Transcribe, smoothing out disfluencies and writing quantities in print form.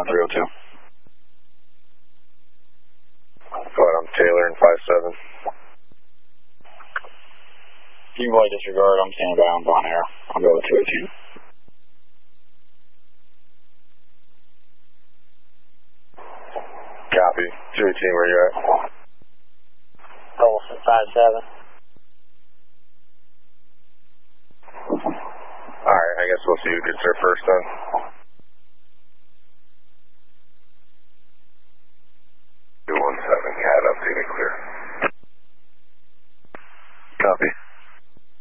302. Go ahead, I'm Taylor in 57. You can go ahead, disregard. I'm standing by on Bon Air. I'll go with 218. Copy. 218, where you at? Olson 57. Alright, I guess we'll see who gets there first then.